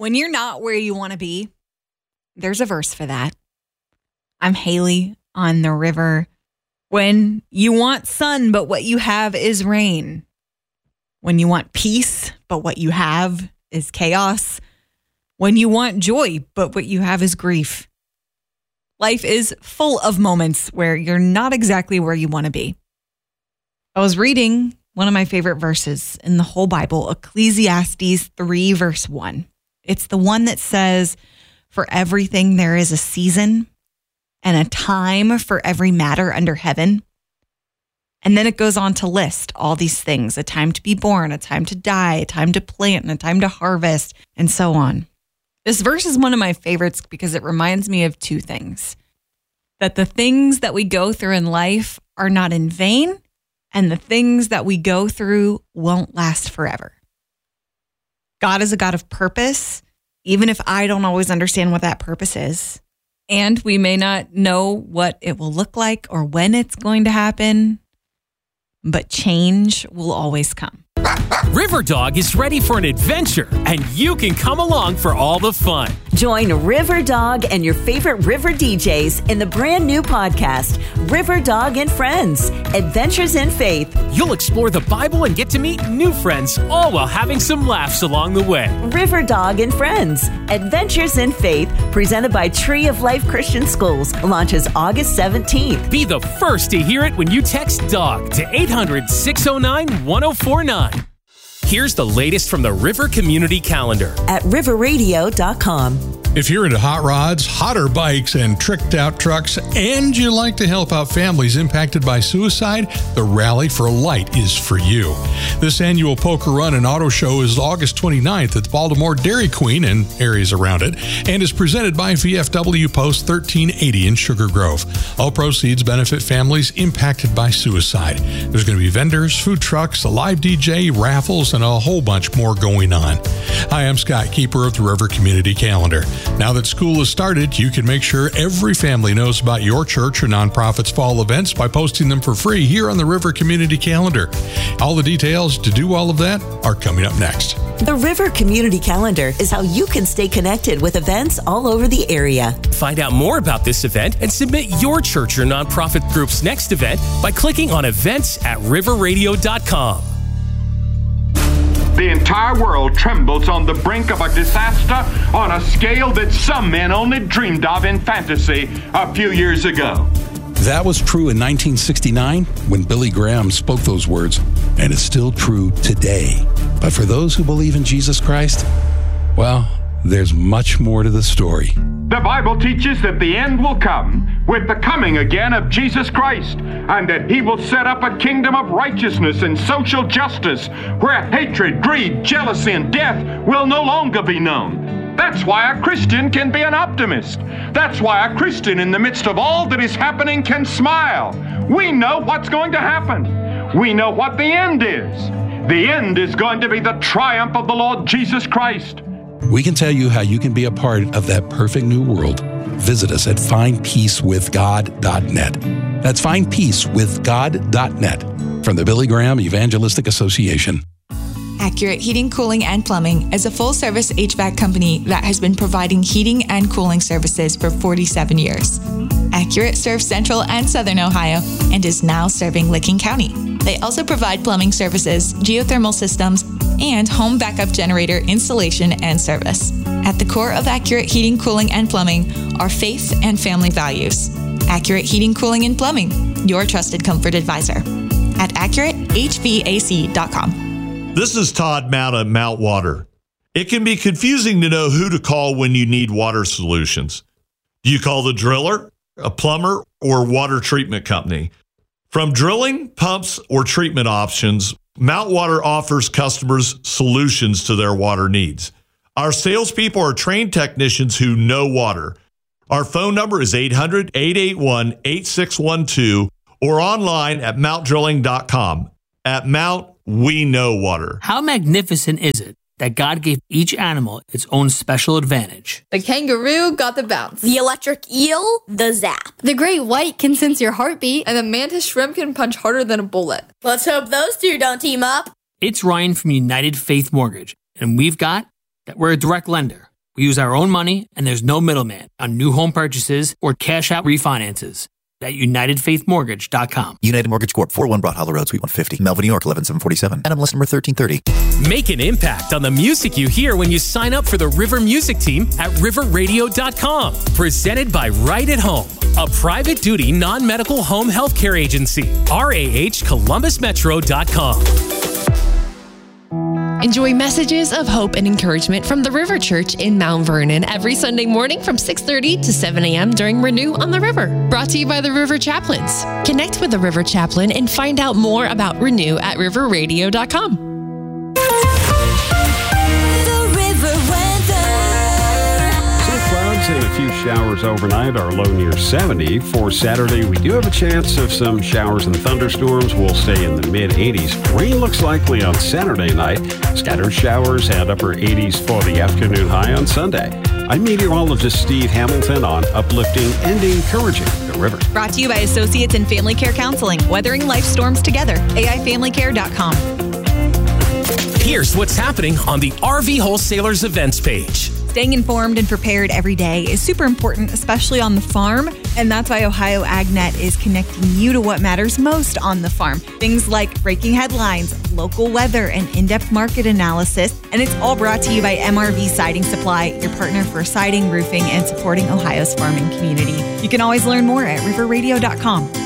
When you're not where you want to be, there's a verse for that. I'm Haley on the river. When you want sun, but what you have is rain. When you want peace, but what you have is chaos. When you want joy, but what you have is grief. Life is full of moments where you're not exactly where you want to be. I was reading one of my favorite verses in the whole Bible, Ecclesiastes 3, verse 1. It's the one that says, "For everything there is a season and a time for every matter under heaven." And then it goes on to list all these things: a time to be born, a time to die, a time to plant, and a time to harvest, and so on. This verse is one of my favorites because it reminds me of two things: that the things that we go through in life are not in vain, and the things that we go through won't last forever. God is a God of purpose, even if I don't always understand what that purpose is. And we may not know what it will look like or when it's going to happen, but change will always come. Riverdog is ready for an adventure, and you can come along for all the fun. Join Riverdog and your favorite river DJs in the brand new podcast, Riverdog and Friends, Adventures in Faith. You'll explore the Bible and get to meet new friends, all while having some laughs along the way. Riverdog and Friends, Adventures in Faith, presented by Tree of Life Christian Schools, launches August 17th. Be the first to hear it when you text DOG to 800-609-1049. Here's the latest from the River Community Calendar at riverradio.com. If you're into hot rods, hotter bikes, and tricked out trucks, and you like to help out families impacted by suicide, the Rally for Light is for you. This annual poker run and auto show is August 29th at the Baltimore Dairy Queen and areas around it, and is presented by VFW Post 1380 in Sugar Grove. All proceeds benefit families impacted by suicide. There's going to be vendors, food trucks, a live DJ, raffles, and a whole bunch more going on. Hi, I'm Scott, keeper of the River Community Calendar. Now that school has started, you can make sure every family knows about your church or nonprofit's fall events by posting them for free here on the River Community Calendar. All the details to do all of that are coming up next. The River Community Calendar is how you can stay connected with events all over the area. Find out more about this event and submit your church or nonprofit group's next event by clicking on events at riverradio.com. The entire world trembles on the brink of a disaster on a scale that some men only dreamed of in fantasy a few years ago. That was true in 1969 when Billy Graham spoke those words, and it's still true today. But for those who believe in Jesus Christ, well, there's much more to the story. The Bible teaches that the end will come with the coming again of Jesus Christ, and that he will set up a kingdom of righteousness and social justice where hatred, greed, jealousy, and death will no longer be known. That's why a Christian can be an optimist. That's why a Christian in the midst of all that is happening can smile. We know what's going to happen. We know what the end is. The end is going to be the triumph of the Lord Jesus Christ. We can tell you how you can be a part of that perfect new world. Visit us at findpeacewithgod.net. That's findpeacewithgod.net from the Billy Graham Evangelistic Association. Accurate Heating, Cooling, and Plumbing is a full-service HVAC company that has been providing heating and cooling services for 47 years. Accurate serves Central and Southern Ohio and is now serving Licking County. They also provide plumbing services, geothermal systems, and home backup generator installation and service. At the core of Accurate Heating, Cooling, and Plumbing are faith and family values. Accurate Heating, Cooling, and Plumbing, your trusted comfort advisor. At AccurateHVAC.com. This is Todd Mount at Mount Water. It can be confusing to know who to call when you need water solutions. Do you call the driller, a plumber, or water treatment company? From drilling, pumps, or treatment options, Mount Water offers customers solutions to their water needs. Our salespeople are trained technicians who know water. Our phone number is 800-881-8612 or online at mountdrilling.com. At Mount, we know water. How magnificent is it that God gave each animal its own special advantage? The kangaroo got the bounce. The electric eel, the zap. The great white can sense your heartbeat, and the mantis shrimp can punch harder than a bullet. Let's hope those two don't team up. It's Ryan from United Faith Mortgage, and we're a direct lender. We use our own money, and there's no middleman on new home purchases or cash-out refinances. At UnitedFaithMortgage.com. United Mortgage Corp. 401 Broad Hollow Road, Suite 150, Melville, New York, 11747. NMLS number 1330. Make an impact on the music you hear when you sign up for the River Music Team at riverradio.com. Presented by Right at Home, a private duty non-medical home health care agency. RAHColumbusmetro.com. Enjoy messages of hope and encouragement from the River Church in Mount Vernon every Sunday morning from 6:30 to 7 a.m. during Renew on the River. Brought to you by the River Chaplains. Connect with the River Chaplain and find out more about Renew at riverradio.com. And a few showers overnight, our low near 70. For Saturday, we do have a chance of some showers and thunderstorms. We'll stay in the mid-80s. Rain looks likely on Saturday night. Scattered showers and upper 80s for the afternoon high on Sunday. I'm meteorologist Steve Hamilton on uplifting and encouraging the river. Brought to you by Associates in Family Care Counseling. Weathering life storms together. AIFamilyCare.com. Here's what's happening on the RV Wholesalers events page. Staying informed and prepared every day is super important, especially on the farm. And that's why Ohio AgNet is connecting you to what matters most on the farm. Things like breaking headlines, local weather, and in-depth market analysis. And it's all brought to you by MRV Siding Supply, your partner for siding, roofing, and supporting Ohio's farming community. You can always learn more at riverradio.com.